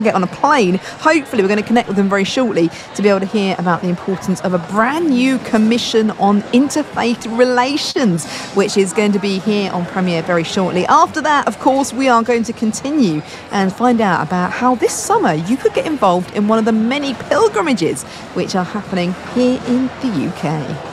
get on a plane. Hopefully we're going to connect with them very shortly to be able to hear about the importance of a brand new commission on interfaith relations, which is going to be here on Premiere very shortly. After that, of course, we are going to continue and find out about how this summer you could get involved in one of the many pilgrimages which are happening here in the UK.